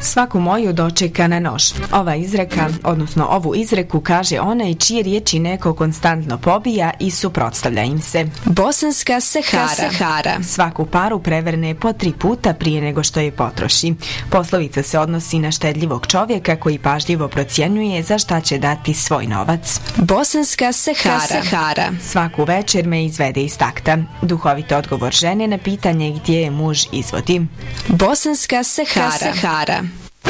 Svaku moju dočeka na nož. Ova izreka, odnosno ovu izreku kaže onaj čije riječi neko konstantno pobija i suprotstavlja im se. Bosanska Sahara. Svaku paru prevrne po 3 puta prije nego što je potroši. Poslovica se odnosi na štedljivog čovjeka koji pažljivo procjenjuje za šta će dati svoj novac. Bosanska Sahara. Svaku večer me izvede iz takta. Duhovit odgovor žene na pitanje gdje je muž izvodi. Bosanska Sahara.